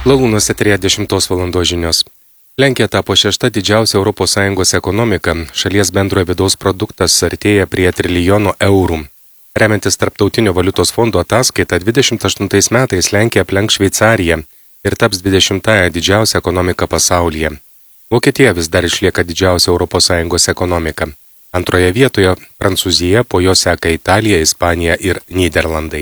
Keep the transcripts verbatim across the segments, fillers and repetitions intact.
Lalūnas eterėje dešimtos valandos žinios. Lenkija tapo šešta didžiausia Europos Sąjungos ekonomika, šalies bendrojo vidaus produktas artėja prie trilijono eurų. Remiantis Tarptautinio valiutos fondo ataskaita, dvidešimt aštuntais metais Lenkija aplenks Šveicariją ir taps dvidešimtąja didžiausia ekonomika pasaulyje. Vokietija vis dar išlieka didžiausia Europos Sąjungos ekonomika. Antroje vietoje Prancūzija, po jo seka Italija, Ispanija ir Nyderlandai.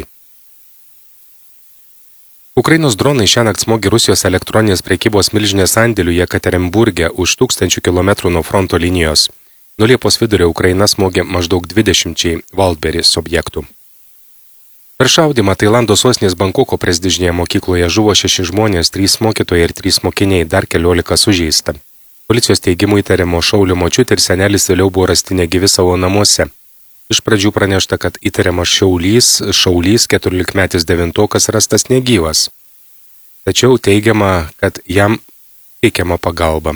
Ukrainos dronai šiąnakt smogė Rusijos elektroninės prekybos milžinės sandėlių Jekaterinburge už tūkstančių kilometrų nuo fronto linijos. Nuo Liepos vidurio Ukraina smogė maždaug dvidešimčiai Wildberries objektų. Per šaudimą Tailando sostinės Bankoko prestižinėje mokykloje žuvo šeši žmonės, trys mokytojai ir trys mokiniai, dar keliolika sužeista. Policijos teigimu įtariamo šaulio močiutė ir senelis vėliau buvo rasti negyvi savo namuose. Iš pradžių pranešta, kad įtariamas šaulys, šaulys keturiolikmetis devintokas rastas negyvas. Tačiau teigiama, kad jam teikiama pagalba.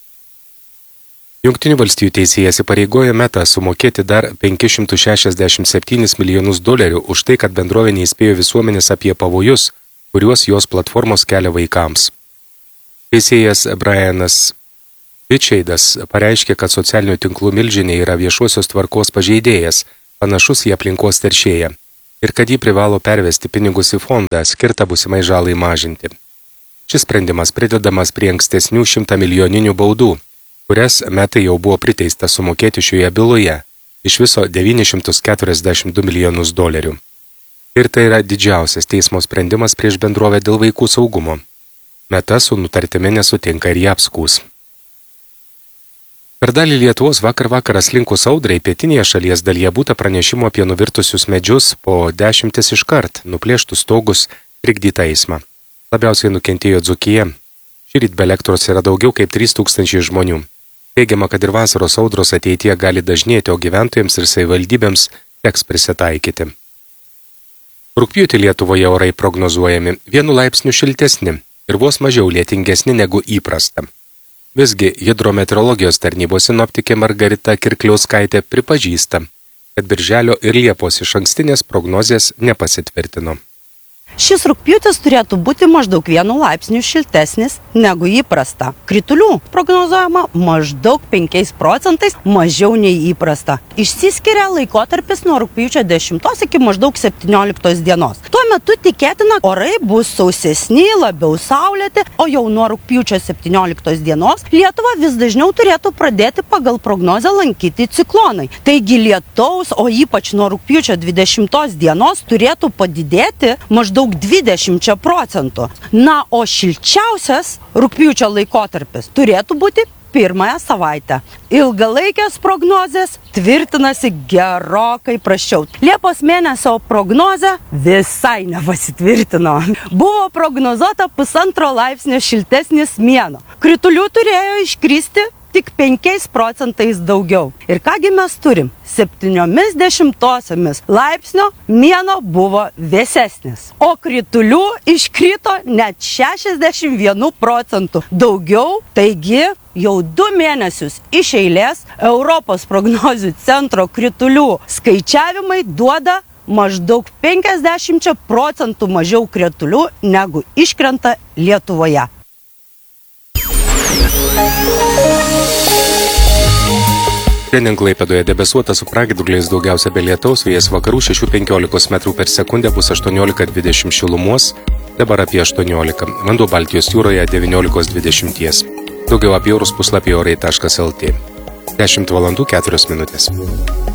Jungtinių valstijų teisėjas įpareigojo Meta sumokėti dar penkis šimtus šešiasdešimt septynis milijonus dolerių už tai, kad bendrovė neįspėjo visuomenės apie pavojus, kuriuos jos platformos kelia vaikams. Teisėjas Brianas Vičeidas pareiškė, kad socialinių tinklų milžinė yra viešuosios tvarkos pažeidėjas, panašus į aplinkos teršėją, ir kad jį privalo pervesti pinigus į fondą, skirtą būsimai žalai mažinti. Šis sprendimas pridedamas prie ankstesnių šimtą milijoninių baudų, kurias Metai jau buvo priteista sumokėti šioje byloje, iš viso devynis šimtus keturiasdešimt du milijonus dolerių. Ir tai yra didžiausias teismo sprendimas prieš bendrovę dėl vaikų saugumo. Meta su nutartimi nesutinka ir ją apskūs. Per dalį Lietuvos vakar vakaras linkus audrai pietinėje šalies dalyje būta pranešimo apie nuvirtusius medžius, po dešimtis iškart, nuplėštus stogus, trikdytą eismą. Labiausiai nukentėjo Dzūkija. Šįryt be elektros yra daugiau kaip trys tūkstančiai žmonių. Teigiama, kad ir vasaros audros ateityje gali dažnėti, o gyventojams ir savivaldybėms teks prisitaikyti. Rugpjūtį Lietuvoje orai prognozuojami vienu laipsniu šiltesni ir vos mažiau lietingesni negu įprasta. Visgi hidrometeorologijos tarnybos sinoptikė Margarita Kirkliauskaitė pripažįsta, kad birželio ir Liepos išankstinės prognozės nepasitvirtino. Šis rugpjūtis turėtų būti maždaug vienu laipsniu šiltesnis negu įprasta. Kritulių prognozuojama maždaug penkiais procentais mažiau nei įprasta. Išsiskiria laikotarpis nuo rugpjūčio dešimtos iki maždaug septynioliktos dienos. Tuo metu tikėtina, orai bus sausesni, labiau saulėti, o jau nuo rugpjūčio septynioliktos dienos Lietuva vis dažniau turėtų pradėti pagal prognozę lankyti ciklonai. Taigi lietaus, o ypač nuo rugpjūčio dvidešimtos dienos turėtų padidėti maždaug dvidešimčia procentų. Na, o šilčiausias rugpjūčio laikotarpis turėtų būti pirmąją savaitę. Ilgalaikės prognozės tvirtinasi gerokai prasčiau. Liepos mėnesio prognozė visai nepasitvirtino. Buvo prognozuota pusantro laipsnio šiltesnis mėnuo. Kritulių turėjo iškristi tik penkiais procentais daugiau. Ir kągi mes turim? Septyniomis dešimtosiomis laipsnio mėnuo buvo vėsesnis. O kritulių iškrito net šešiasdešimt vienu procentu daugiau. Taigi jau du mėnesius iš eilės Europos prognozių centro kritulių skaičiavimai duoda maždaug penkiasdešimt procentų mažiau kritulių negu iškrenta Lietuvoje. Šiandien Klaipėdoje debesuota su pragiedruliais, daugiausia be lietaus, vėjas vakarų šešių penkiolikos metrų per sekundę, bus aštuoniolika dvidešimt šilumos, dabar apie aštuoniolika. Vanduo Baltijos jūroje devyniolika dvidešimt. Daugiau apie orus puslapyje orai taškas lt. dešimt valandų keturios minutės.